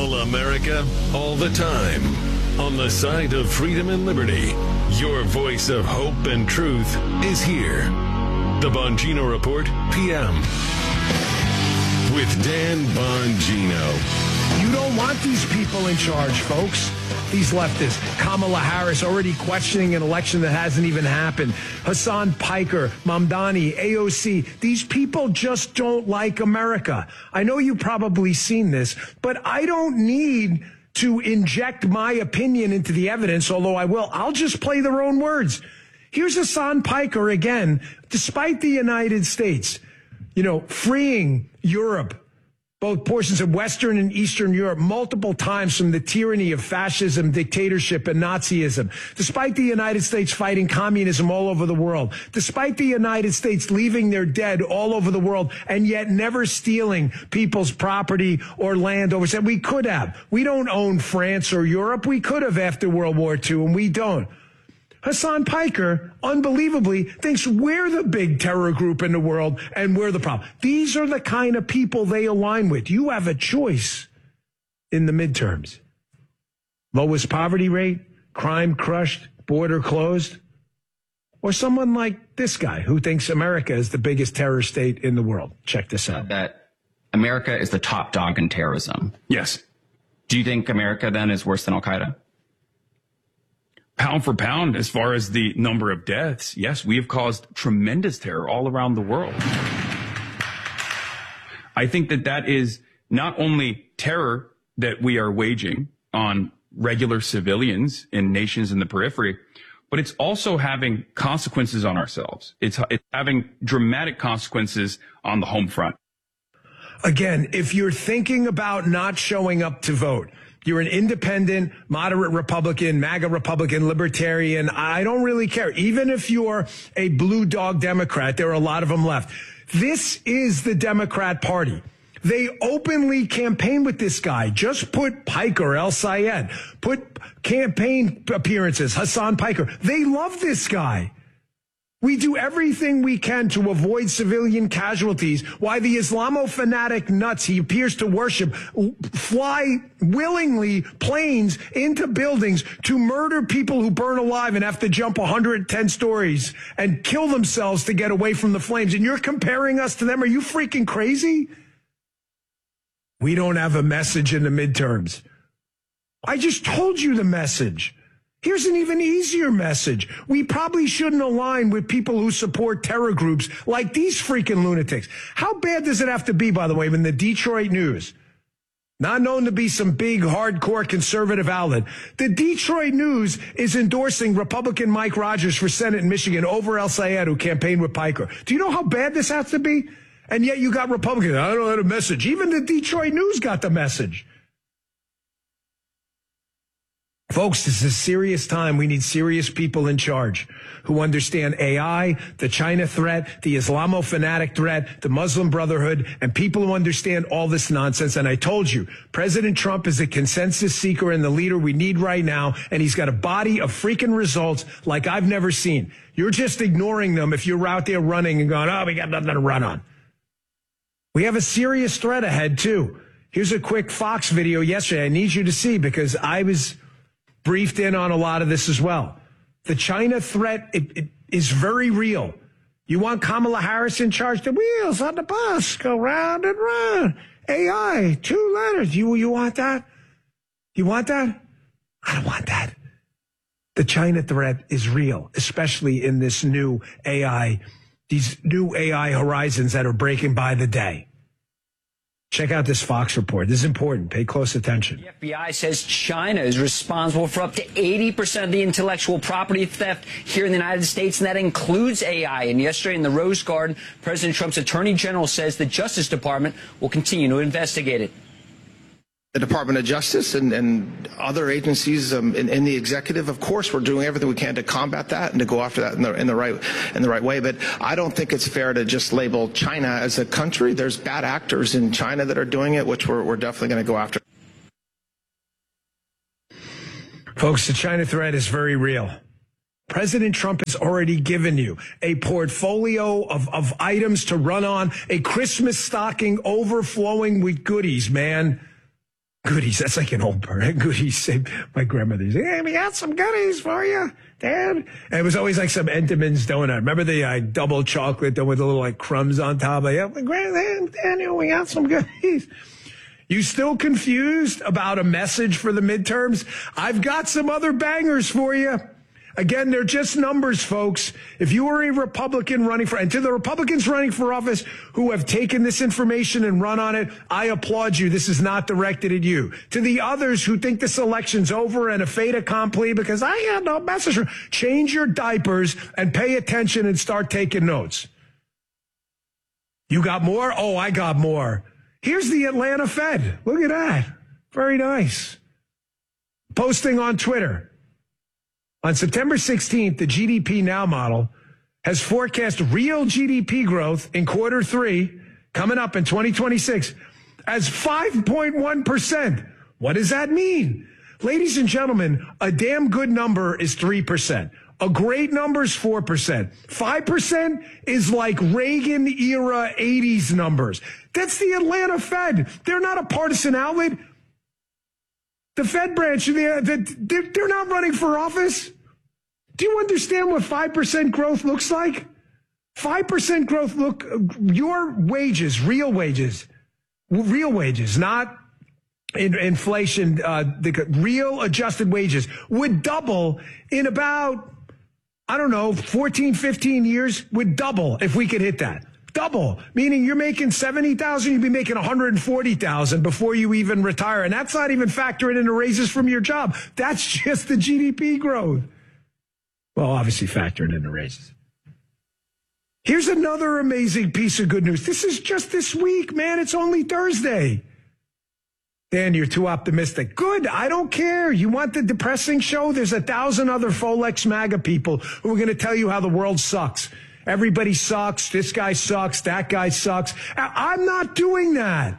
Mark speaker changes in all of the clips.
Speaker 1: All America, all the time. On the side of freedom and liberty, your voice of hope and truth is here. The Bongino Report, PM. With Dan Bongino.
Speaker 2: You don't want these people in charge, folks. These leftists. Kamala Harris already questioning an election that hasn't even happened. Hassan Piker, Mamdani, AOC. These people just don't like America. I know you've probably seen this, but I don't need to inject my opinion into the evidence, although I will. I'll just play their own words. Here's Hassan Piker again, despite the United States, freeing Europe, both portions of Western and Eastern Europe, multiple times from the tyranny of fascism, dictatorship, and Nazism. Despite the United States fighting communism all over the world. Despite the United States leaving their dead all over the world and yet never stealing people's property or land over. We could have. We don't own France or Europe. We could have after World War II, and we don't. Hassan Piker, unbelievably, thinks we're the big terror group in the world and we're the problem. These are the kind of people they align with. You have a choice in the midterms. Lowest poverty rate, crime crushed, border closed, or someone like this guy who thinks America is the biggest terror state in the world. Check this out.
Speaker 3: That America is the top dog in terrorism.
Speaker 4: Yes.
Speaker 3: Do you think America then is worse than Al-Qaeda?
Speaker 4: Pound for pound, as far as the number of deaths, yes, we have caused tremendous terror all around the world. I think that is not only terror that we are waging on regular civilians in nations in the periphery, but it's also having consequences on ourselves. It's having dramatic consequences on the home front.
Speaker 2: Again, if you're thinking about not showing up to vote, you're an independent, moderate Republican, MAGA Republican, libertarian. I don't really care. Even if you're a blue dog Democrat, there are a lot of them left. This is the Democrat Party. They openly campaign with this guy. Just put Piker, El Sayed, put campaign appearances, Hassan Piker. They love this guy. We do everything we can to avoid civilian casualties. Why the Islamo-fanatic nuts he appears to worship fly willingly planes into buildings to murder people who burn alive and have to jump 110 stories and kill themselves to get away from the flames. And you're comparing us to them? Are you freaking crazy? We don't have a message in the midterms. I just told you the message. Here's an even easier message. We probably shouldn't align with people who support terror groups like these freaking lunatics. How bad does it have to be, by the way, when the Detroit News, not known to be some big, hardcore conservative outlet, the Detroit News is endorsing Republican Mike Rogers for Senate in Michigan over El Sayed, who campaigned with Piker. Do you know how bad this has to be? And yet you got Republicans. I don't have a message. Even the Detroit News got the message. Folks, this is a serious time. We need serious people in charge who understand AI, the China threat, the Islamo-fanatic threat, the Muslim Brotherhood, and people who understand all this nonsense. And I told you, President Trump is a consensus seeker and the leader we need right now, and he's got a body of freaking results like I've never seen. You're just ignoring them if you're out there running and going, oh, we got nothing to run on. We have a serious threat ahead, too. Here's a quick Fox video yesterday I need you to see because I was briefed in on a lot of this as well. The China threat it is very real. You want Kamala Harris in charge? The wheels on the bus go round and round. AI, 2 letters. You want that? You want that? I don't want that. The China threat is real, especially in this new AI, these new AI horizons that are breaking by the day. Check out this Fox report. This is important. Pay close attention.
Speaker 5: The FBI says China is responsible for up to 80% of the intellectual property theft here in the United States, and that includes AI. And yesterday in the Rose Garden, President Trump's Attorney General says the Justice Department will continue to investigate it.
Speaker 6: The Department of Justice and other agencies in the executive, of course, we're doing everything we can to combat that and to go after that in the right way. But I don't think it's fair to just label China as a country. There's bad actors in China that are doing it, which we're definitely going to go after.
Speaker 2: Folks, the China threat is very real. President Trump has already given you a portfolio of items to run on, a Christmas stocking overflowing with goodies, man. Goodies. That's like an old bird. Goodies. My grandmother said, hey, we got some goodies for you, Dad. And it was always like some Entenmann's donut. Remember the double chocolate with the little like crumbs on top? Like, Daniel, we got some goodies. You still confused about a message for the midterms? I've got some other bangers for you. Again, they're just numbers, folks. If you are a Republican and to the Republicans running for office who have taken this information and run on it, I applaud you. This is not directed at you. To the others who think this election's over and a fait accompli because I had no message, change your diapers and pay attention and start taking notes. You got more? Oh, I got more. Here's the Atlanta Fed. Look at that. Very nice. Posting on Twitter. On September 16th, the GDP Now model has forecast real GDP growth in quarter 3 coming up in 2026 as 5.1%. What does that mean? Ladies and gentlemen, a damn good number is 3%. A great number is 4%. 5% is like Reagan-era 80s numbers. That's the Atlanta Fed. They're not a partisan outlet. The Fed branch, they're not running for office. Do you understand what 5% growth looks like? 5% growth, your wages, real wages, not inflation, the real adjusted wages would double in about, 14, 15 years, would double if we could hit that. Double, meaning you're making $70,000, you'd be making $140,000 before you even retire. And that's not even factoring in the raises from your job. That's just the GDP growth. Well, obviously factoring in the raises. Here's another amazing piece of good news. This is just this week, man. It's only Thursday. Dan, you're too optimistic. Good. I don't care. You want the depressing show? There's 1,000 other Folex MAGA people who are going to tell you how the world sucks. Everybody sucks. This guy sucks. That guy sucks. I'm not doing that.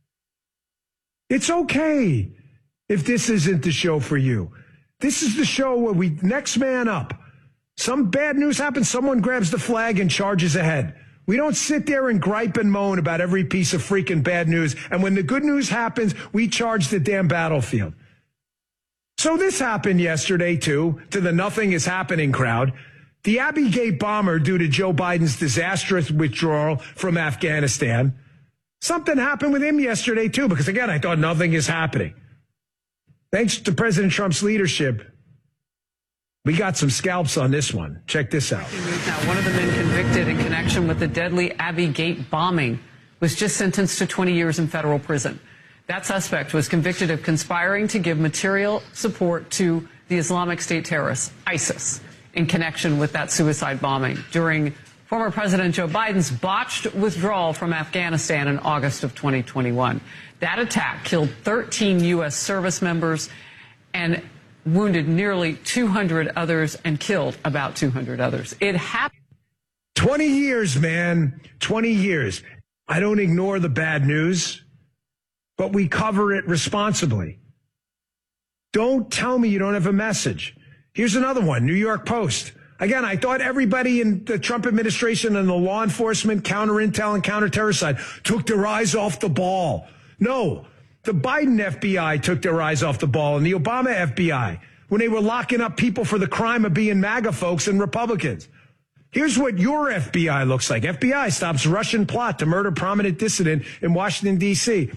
Speaker 2: It's okay if this isn't the show for you. This is the show where we next man up. Some bad news happens. Someone grabs the flag and charges ahead. We don't sit there and gripe and moan about every piece of freaking bad news. And when the good news happens, we charge the damn battlefield. So this happened yesterday, too, to the nothing is happening crowd. The Abbey Gate bomber, due to Joe Biden's disastrous withdrawal from Afghanistan, something happened with him yesterday, too, because, again, I thought nothing is happening. Thanks to President Trump's leadership, we got some scalps on this one. Check this out.
Speaker 7: Now, one of the men convicted in connection with the deadly Abbey Gate bombing was just sentenced to 20 years in federal prison. That suspect was convicted of conspiring to give material support to the Islamic State terrorists, ISIS, in connection with that suicide bombing during former President Joe Biden's botched withdrawal from Afghanistan in August of 2021. That attack killed 13 U.S. service members and wounded nearly 200 others and killed about 200 others. It happened.
Speaker 2: 20 years, man. 20 years. I don't ignore the bad news, but we cover it responsibly. Don't tell me you don't have a message. Here's another one, New York Post. Again, I thought everybody in the Trump administration and the law enforcement, counter-intel, and counter-terror side took their eyes off the ball. No, the Biden FBI took their eyes off the ball, and the Obama FBI, when they were locking up people for the crime of being MAGA folks and Republicans. Here's what your FBI looks like. FBI stops Russian plot to murder prominent dissident in Washington, D.C.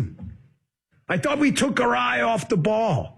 Speaker 2: I thought we took our eye off the ball.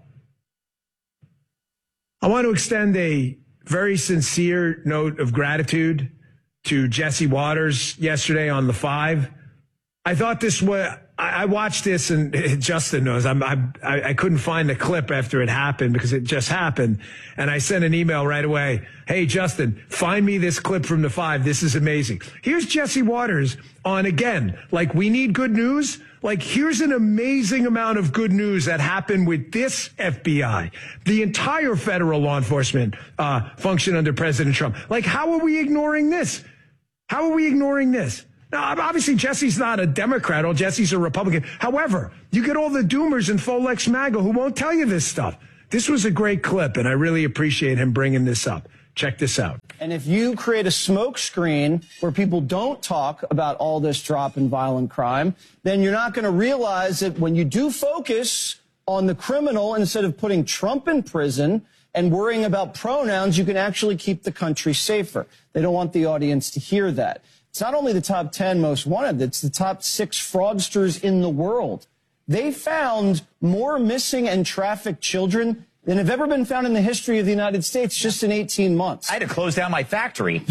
Speaker 2: I want to extend a very sincere note of gratitude to Jesse Waters yesterday on The Five. I thought this was, I watched this, and Justin knows, I couldn't find the clip after it happened because it just happened. And I sent an email right away. Hey, Justin, find me this clip from The Five. This is amazing. Here's Jesse Waters on, again, like, we need good news. Like, here's an amazing amount of good news that happened with this FBI. The entire federal law enforcement function under President Trump. Like, how are we ignoring this? How are we ignoring this? Now, obviously, Jesse's not a Democrat, or Jesse's a Republican. However, you get all the doomers and Folex MAGA who won't tell you this stuff. This was a great clip, and I really appreciate him bringing this up. Check this out.
Speaker 8: And if you create a smokescreen where people don't talk about all this drop in violent crime, then you're not going to realize that when you do focus on the criminal, instead of putting Trump in prison and worrying about pronouns, you can actually keep the country safer. They don't want the audience to hear that. It's not only the top 10 most wanted, it's the top 6 fraudsters in the world. They found more missing and trafficked children than have ever been found in the history of the United States just in 18 months.
Speaker 9: I had to close down my factory.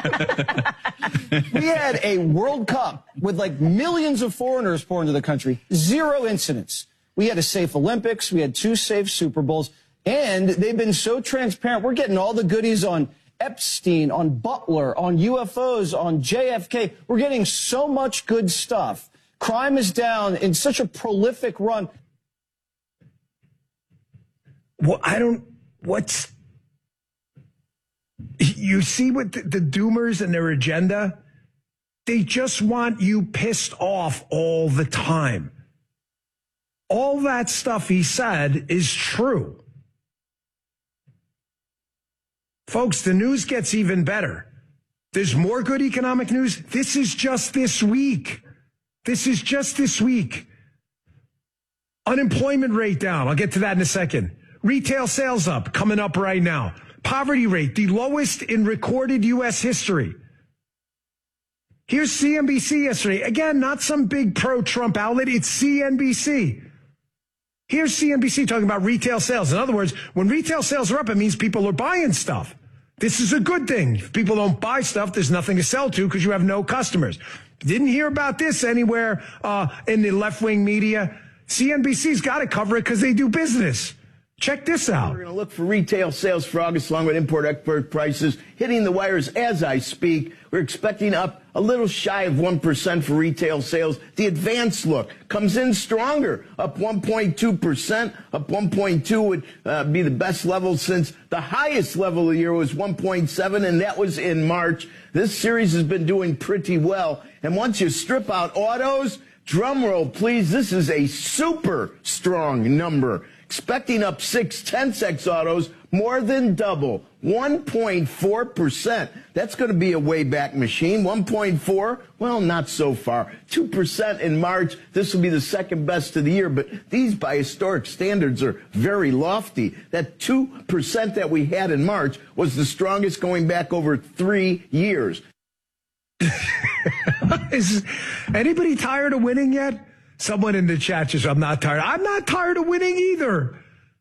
Speaker 8: We had a World Cup with like millions of foreigners pouring into the country. 0 incidents. We had a safe Olympics. We had 2 safe Super Bowls. And they've been so transparent. We're getting all the goodies on Epstein, on Butler, on UFOs, on JFK. We're getting so much good stuff. Crime is down in such a prolific run.
Speaker 2: Well, you see what the doomers and their agenda? They just want you pissed off all the time. All that stuff he said is true. Folks, the news gets even better. There's more good economic news. This is just this week. Unemployment rate down. I'll get to that in a second. Retail sales up, coming up right now. Poverty rate, the lowest in recorded U.S. history. Here's CNBC yesterday. Again, not some big pro-Trump outlet. It's CNBC. Here's CNBC talking about retail sales. In other words, when retail sales are up, it means people are buying stuff. This is a good thing. If people don't buy stuff, there's nothing to sell to because you have no customers. Didn't hear about this anywhere in the left-wing media. CNBC's got to cover it because they do business. Check this out.
Speaker 10: We're going to look for retail sales for August along with import-export prices hitting the wires as I speak. We're expecting up a little shy of 1% for retail sales. The advanced look comes in stronger, up 1.2%. Up 1.2 would be the best level since the highest level of the year was 1.7, and that was in March. This series has been doing pretty well. And once you strip out autos, drum roll, please, this is a super strong number. Expecting up 0.6 autos, more than double, 1.4%. That's going to be a way back machine. 1.4, well, not so far. 2% in March. This will be the second best of the year, but these by historic standards are very lofty. That 2% that we had in March was the strongest going back over 3 years.
Speaker 2: Is anybody tired of winning yet? Someone in the chat just, I'm not tired. I'm not tired of winning either.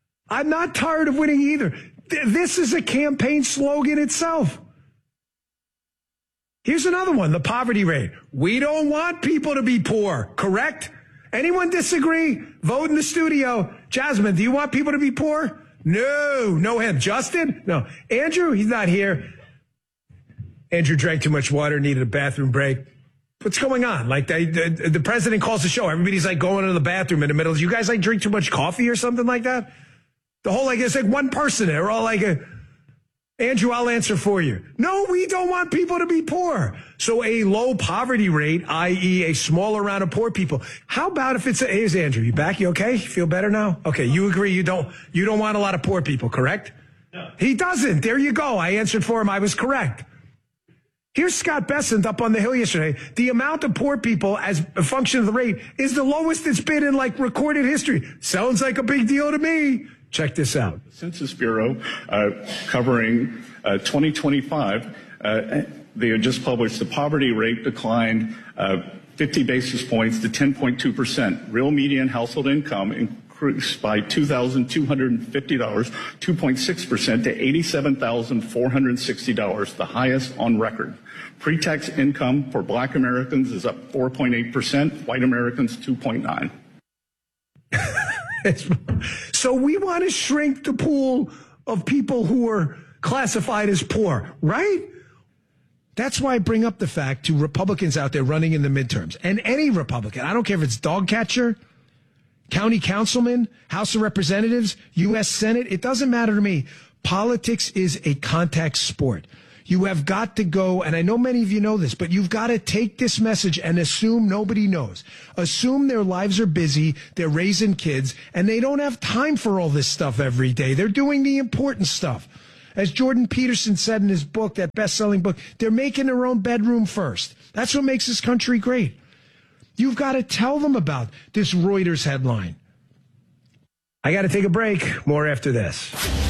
Speaker 2: This is a campaign slogan itself. Here's another one, the poverty rate. We don't want people to be poor, correct? Anyone disagree? Vote in the studio. Jasmine, do you want people to be poor? No him. Justin? No. Andrew, he's not here. Andrew drank too much water, needed a bathroom break. What's going on? Like the president calls the show. Everybody's like going to the bathroom in the middle. You guys like drink too much coffee or something like that? The whole, it's like one person. They're all like, Andrew, I'll answer for you. No, we don't want people to be poor. So a low poverty rate, i.e. a smaller round of poor people. How about if it's here's Andrew, you back? You okay? You feel better now? Okay. You agree you don't want a lot of poor people, correct? No. He doesn't. There you go. I answered for him. I was correct. Here's Scott Bessent up on the Hill yesterday. The amount of poor people as a function of the rate is the lowest it's been in recorded history. Sounds like a big deal to me. Check this out.
Speaker 11: The Census Bureau covering 2025, they had just published the poverty rate declined 50 basis points to 10.2%. Real median household income increased by $2,250, 2.6% to $87,460, the highest on record. Pre-tax income for Black Americans is up 4.8%, white Americans 2.9%.
Speaker 2: So we want to shrink the pool of people who are classified as poor, right? That's why I bring up the fact to Republicans out there running in the midterms, and any Republican, I don't care if it's dog catcher, county councilman, House of Representatives, U.S. Senate, it doesn't matter to me. Politics is a contact sport. You have got to go, and I know many of you know this, but you've got to take this message and assume nobody knows. Assume their lives are busy, they're raising kids, and they don't have time for all this stuff every day. They're doing the important stuff. As Jordan Peterson said in his book, that best-selling book, they're making their own bedroom first. That's what makes this country great. You've got to tell them about this Reuters headline. I got to take a break. More after this.